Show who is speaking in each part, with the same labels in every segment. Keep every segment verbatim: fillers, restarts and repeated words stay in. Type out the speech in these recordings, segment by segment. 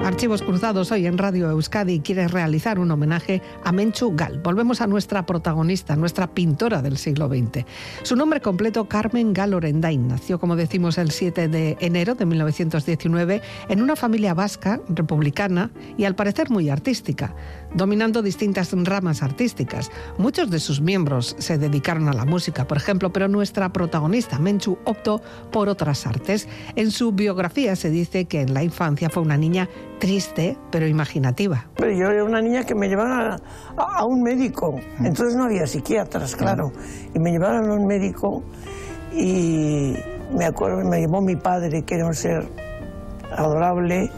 Speaker 1: Archivos Cruzados hoy en Radio Euskadi quiere realizar un homenaje a Mentxu Gal. Volvemos a nuestra protagonista, nuestra pintora del siglo veinte. Su nombre completo, Carmen Gal Orendain, nació, como decimos, el siete de enero de mil novecientos diecinueve en una familia vasca, republicana y al parecer muy artística, dominando distintas ramas artísticas. Muchos de sus miembros se dedicaron a la música, por ejemplo, pero nuestra protagonista, Mentxu, optó por otras artes. En su biografía se dice que en la infancia fue una niña triste, pero imaginativa.
Speaker 2: Pero yo era una niña que me llevaban a, a, a un médico, entonces no había psiquiatras, claro, y me llevaron a un médico y me acuerdo, me llevó mi padre, que era un ser adorable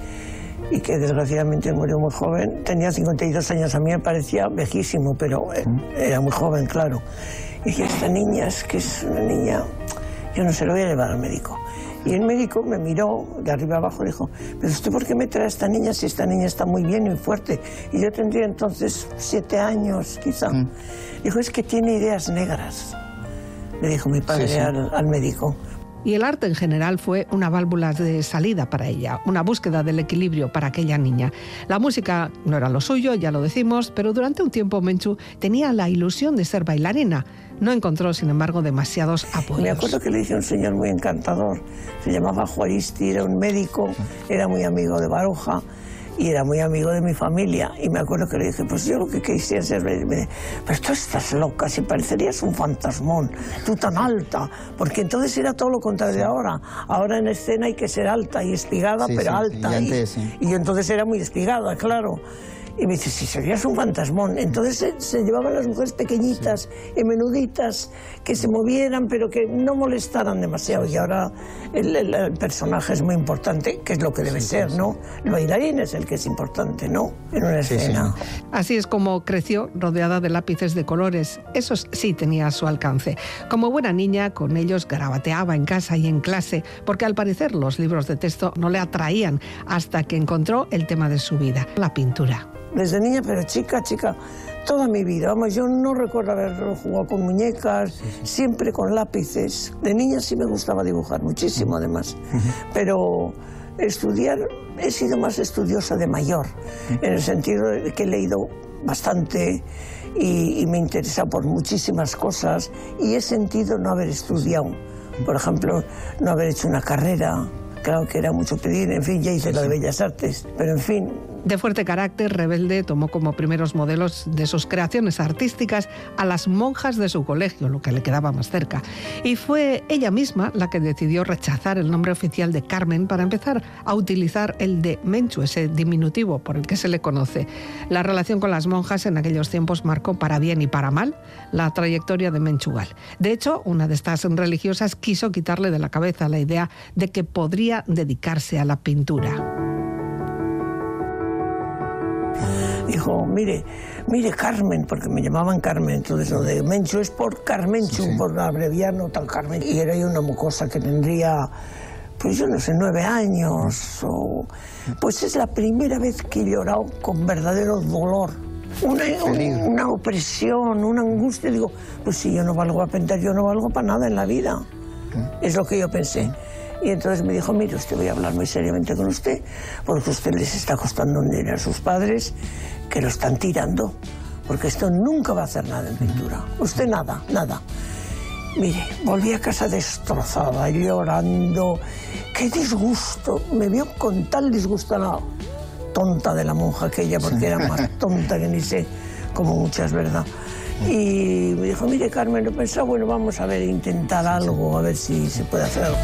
Speaker 2: y que desgraciadamente murió muy joven. Tenía cincuenta y dos años, a mí me parecía viejísimo, pero era muy joven, claro. Y dije, esta niña es que es una niña, yo no se lo voy a llevar al médico. Y el médico me miró de arriba abajo y dijo, pero usted ¿por qué me trae a esta niña si esta niña está muy bien y fuerte? Y yo tendría entonces siete años quizá. Mm. Dijo, es que tiene ideas negras, le dijo mi padre sí, sí. Al, al médico.
Speaker 1: Y el arte en general fue una válvula de salida para ella, una búsqueda del equilibrio para aquella niña. La música no era lo suyo, ya lo decimos, pero durante un tiempo Mentxu tenía la ilusión de ser bailarina. No encontró, sin embargo, demasiados apoyos.
Speaker 2: Me acuerdo que le dije a un señor muy encantador, se llamaba Juaristi, era un médico, era muy amigo de Baroja y era muy amigo de mi familia. Y me acuerdo que le dije, pues yo lo que quisiera ser... Me dice, pero tú estás loca, si parecerías un fantasmón, tú tan alta. Porque entonces era todo lo contrario de ahora. Ahora en escena hay que ser alta y espigada, sí, pero sí, alta. Y, antes, y, sí. y yo entonces era muy espigada, claro. Y me dice, si serías un fantasmón. Entonces se, se llevaban las mujeres pequeñitas y menuditas, que se movieran, pero que no molestaran demasiado. Y ahora el, el, el personaje es muy importante, que es lo que debe sí, ser, sí, ¿no? El bailarín es el que es importante, ¿no? En una escena.
Speaker 1: Sí, sí. Así es como creció, rodeada de lápices de colores. Esos sí tenía a su alcance. Como buena niña, con ellos garabateaba en casa y en clase, porque al parecer los libros de texto no le atraían, hasta que encontró el tema de su vida, la pintura.
Speaker 2: Desde niña, pero chica, chica, toda mi vida. Vamos, yo no recuerdo haber jugado con muñecas, sí, sí. siempre con lápices. De niña sí me gustaba dibujar, muchísimo además. Pero estudiar, he sido más estudiosa de mayor, en el sentido de que he leído bastante y, y me he interesado por muchísimas cosas y he sentido no haber estudiado. Por ejemplo, no haber hecho una carrera. Claro que era mucho pedir, en fin, ya hice lo de Bellas Artes, pero en fin.
Speaker 1: De fuerte carácter, rebelde, tomó como primeros modelos de sus creaciones artísticas a las monjas de su colegio, lo que le quedaba más cerca. Y fue ella misma la que decidió rechazar el nombre oficial de Carmen para empezar a utilizar el de Mentxu, ese diminutivo por el que se le conoce. La relación con las monjas en aquellos tiempos marcó para bien y para mal la trayectoria de Mentxu Gal. De hecho, una de estas religiosas quiso quitarle de la cabeza la idea de que podría dedicarse a la pintura.
Speaker 2: Dijo, mire, mire Carmen, porque me llamaban Carmen, entonces lo de Mentxu es por Carmenchu, sí, sí. por abreviar, no tan Carmen. Y era yo una mocosa que tendría, pues yo no sé, nueve años, o... pues es la primera vez que he llorado con verdadero dolor. Una, una, una opresión, una angustia. Digo, pues si yo no valgo a pintar, yo no valgo para nada en la vida. ¿Sí? Es lo que yo pensé. Y entonces me dijo, mire, usted voy a hablar muy seriamente con usted, porque usted les está costando un dinero a sus padres, que lo están tirando, porque esto nunca va a hacer nada en pintura. Usted nada, nada. Mire, volví a casa destrozada, llorando. ¡Qué disgusto! Me vio con tal disgusto la tonta de la monja aquella, porque era más tonta que ni sé, como muchas, ¿verdad? Y me dijo, mire, Carmen, lo pensaba, bueno, vamos a ver, intentar algo, a ver si se puede hacer algo.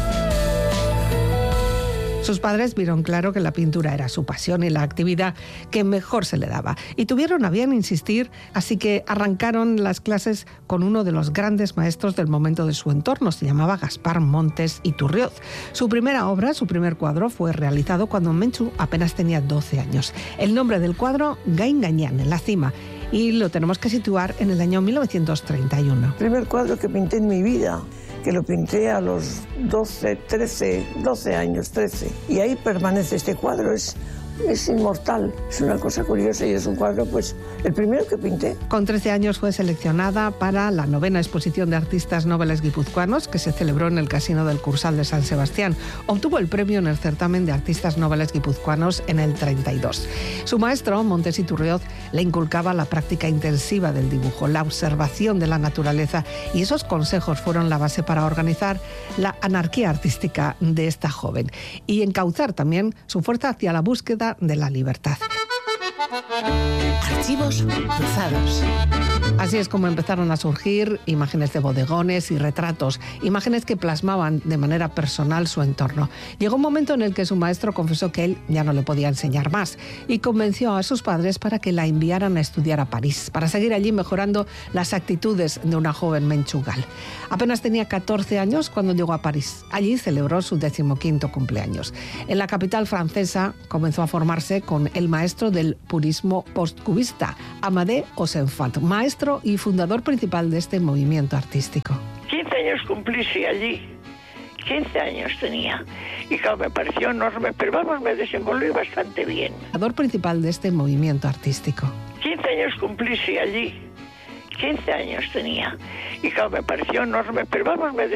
Speaker 1: Sus padres vieron claro que la pintura era su pasión y la actividad que mejor se le daba. Y tuvieron a bien insistir, así que arrancaron las clases con uno de los grandes maestros del momento de su entorno. Se llamaba Gaspar Montes Iturrioz. Su primera obra, su primer cuadro, fue realizado cuando Mentxu apenas tenía doce años. El nombre del cuadro, Gain Gañán, en la cima. Y lo tenemos que situar en el año mil novecientos treinta y uno.
Speaker 2: El primer cuadro que pinté en mi vida, que lo pinté a los doce, trece, doce años, trece. Y ahí permanece este cuadro, es es inmortal, es una cosa curiosa y es un cuadro, pues, el primero que pinté.
Speaker 1: Con trece años fue seleccionada para la novena exposición de artistas nobles guipuzcoanos que se celebró en el Casino del Cursal de San Sebastián. Obtuvo el premio en el certamen de artistas nobles guipuzcoanos en el treinta y dos. Su maestro, Montes Iturrioz, le inculcaba la práctica intensiva del dibujo, la observación de la naturaleza, y esos consejos fueron la base para organizar la anarquía artística de esta joven y encauzar también su fuerza hacia la búsqueda de la libertad.
Speaker 3: Archivos cruzados.
Speaker 1: Así es como empezaron a surgir imágenes de bodegones y retratos, imágenes que plasmaban de manera personal su entorno. Llegó un momento en el que su maestro confesó que él ya no le podía enseñar más y convenció a sus padres para que la enviaran a estudiar a París, para seguir allí mejorando las actitudes de una joven Menchu Gal. Apenas tenía catorce años cuando llegó a París. Allí celebró su decimoquinto cumpleaños. En la capital francesa comenzó a formarse con el maestro del purismo postcubista, Amadé Osenfant, maestro y fundador principal de este movimiento artístico.
Speaker 4: quince años cumplí, sí, allí. quince años tenía. Y claro, me pareció enorme, pero vamos, me desenvolví bastante bien.
Speaker 1: Fundador principal de este movimiento artístico.
Speaker 4: quince años cumplí, sí, allí. quince años tenía. Y claro, me pareció enorme, pero vamos, me